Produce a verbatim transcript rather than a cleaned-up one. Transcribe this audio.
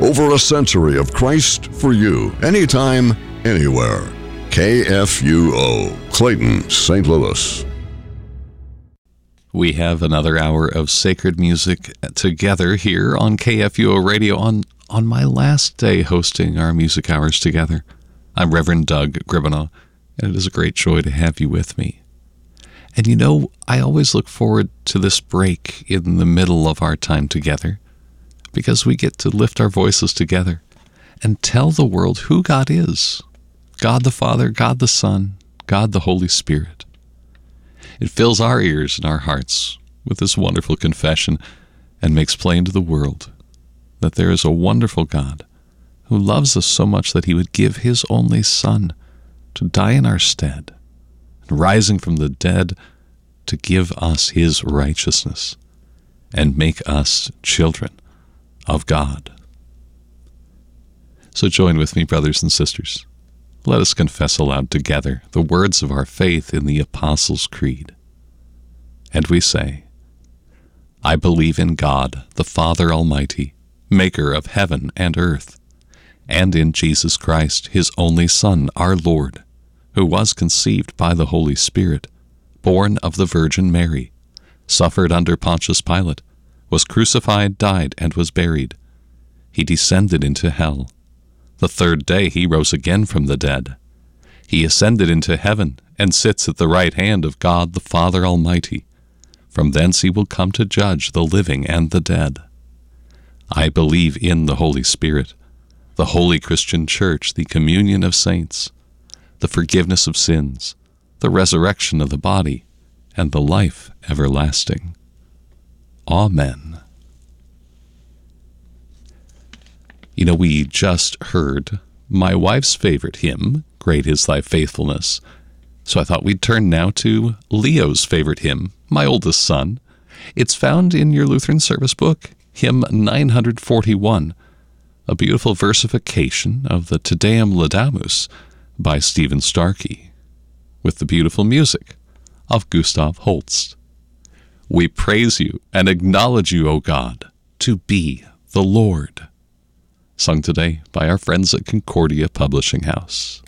Over a century of Christ for you, anytime, anywhere. K F U O, Clayton, Saint Louis. We have another hour of sacred music together here on K F U O Radio on, on my last day hosting our music hours together. I'm Reverend Doug Gribanow, and it is a great joy to have you with me. And you know, I always look forward to this break in the middle of our time together, because we get to lift our voices together and tell the world who God is. God the Father, God the Son, God the Holy Spirit. It fills our ears and our hearts with this wonderful confession and makes plain to the world that there is a wonderful God who loves us so much that he would give his only Son to die in our stead, and rising from the dead to give us his righteousness and make us children of God. So join with me, brothers and sisters. Let us confess aloud together the words of our faith in the Apostles' Creed. And we say, I believe in God, the Father Almighty, maker of heaven and earth, and in Jesus Christ, his only Son, our Lord, who was conceived by the Holy Spirit, born of the Virgin Mary, suffered under Pontius Pilate, was crucified, died, and was buried. He descended into hell. The third day he rose again from the dead. He ascended into heaven and sits at the right hand of God the Father Almighty. From thence he will come to judge the living and the dead. I believe in the Holy Spirit, the holy Christian Church, the communion of saints, the forgiveness of sins, the resurrection of the body, and the life everlasting. Amen. You know, we just heard my wife's favorite hymn, Great Is Thy Faithfulness. So I thought we'd turn now to Leo's favorite hymn, my oldest son. It's found in your Lutheran service book, hymn nine forty-one, a beautiful versification of the Te Deum Laudamus by Stephen Starkey, with the beautiful music of Gustav Holst. We praise you and acknowledge you, O God, to be the Lord. Sung today by our friends at Concordia Publishing House.